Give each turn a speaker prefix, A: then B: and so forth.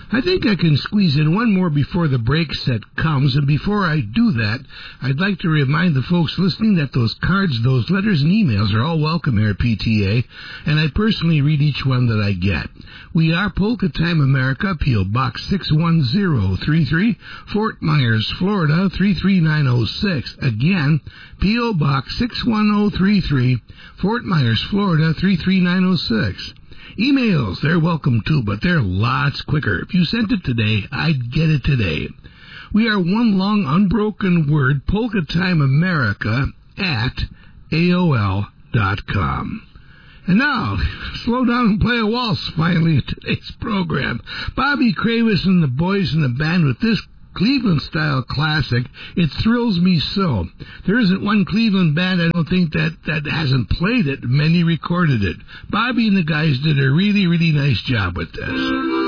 A: I think I can squeeze in one more before the break set comes, and before I do that, I'd like to remind the folks listening that those cards, those letters and emails are all welcome here at PTA, and I personally read each one that I get. We are Polka Time America, P.O. Box 61033, Fort Myers, Florida 33906. Again, P.O. Box 61033, Fort Myers, Florida 33906. Emails, they're welcome too, but they're lots quicker. If you sent it today, I'd get it today. We are one long unbroken word, Polka Time America at AOL.com. And now, slow down and play a waltz finally in today's program. Bobby Kravis and the boys in the band with this Cleveland-style classic, It Thrills Me So. There isn't one Cleveland band, I don't think, that hasn't played it. Many recorded it. Bobby and the guys did a really, really nice job with this.